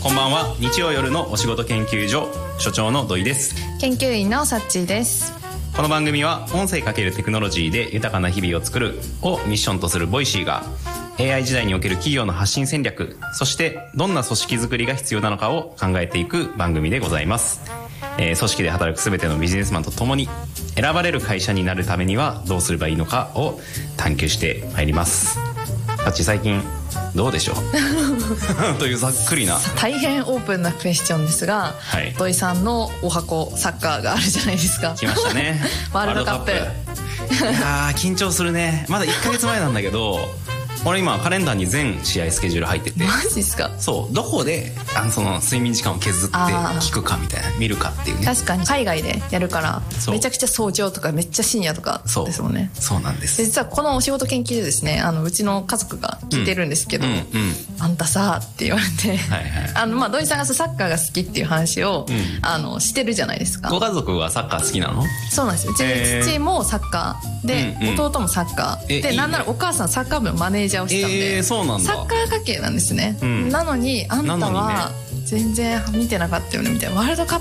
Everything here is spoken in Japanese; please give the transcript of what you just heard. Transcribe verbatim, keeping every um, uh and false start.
こんばんは。日曜夜のお仕事研究所所長の土井です。 研究員のさっちーです。 この番組は音声×テクノロジーで豊かな日々を作るをミッションとするボイシーが エーアイ 時代における企業の発信戦略、そしてどんな組織づくりが必要なのかを考えていく番組でございます。えー、組織で働く全てのビジネスマンと共に選ばれる会社になるためにはどうすればいいのかを探求してまいります。さっち最近どうでしょうというざっくりな大変オープンなクエスチョンですが、はい、土井さんのお箱サッカーがあるじゃないですか。 来ましたねワールドカップ。 いや緊張するね。まだいっかげつまえなんだけど俺今カレンダーに全試合スケジュール入ってて。 マジですか。 そう、どこであのその睡眠時間を削って聞くかみたいな、見るかっていうね。 確かに海外でやるからめちゃくちゃ早朝とかめっちゃ深夜とかですもんね。 そう、そうなんです。 で実はこのお仕事研究所ですね、あのうちの家族が聞いてるんですけど、うんうんうん、あんたさって言われて、はいはい、あのまあ土井さんがサッカーが好きっていう話を、うん、あのしてるじゃないですか。 ご家族はサッカー好きなの？ そうなんですよ。うちの父もサッカーで、うんうん、弟もサッカーで、なんならお母さんサッカー部のマネージャーをしてたんで、 えー、そうなんだ。 サッカー家系なんですね、うん、なのにあんたは全然見てなかったよねみたいな。ワールドカッ